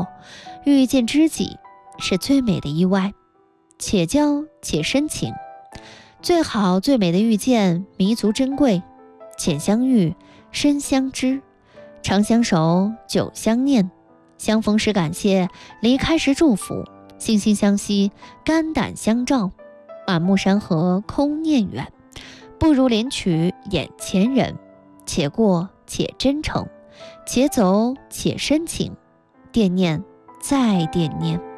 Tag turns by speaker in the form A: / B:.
A: 候，遇见知己是最美的意外，且交且深情。最好最美的遇见弥足珍贵，浅相遇深相知，长相守久相念。相逢时感谢，离开时祝福，惺惺相惜，肝胆相照。满目山河空念远，不如怜取眼前人。且过且真诚，且走且深情，惦念再惦念。